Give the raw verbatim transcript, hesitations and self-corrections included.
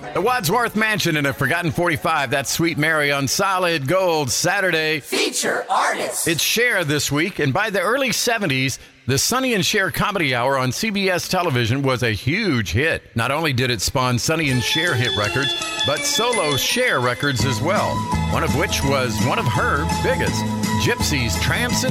The Wadsworth Mansion in a Forgotten forty-five. That's Sweet Mary on Solid Gold Saturday. Feature artist. It's Cher this week, and by the early seventies, the Sonny and Cher Comedy Hour on C B S television was a huge hit. Not only did it spawn Sonny and Cher hit records, but solo Cher records as well, one of which was one of her biggest, Gypsies, Tramps, and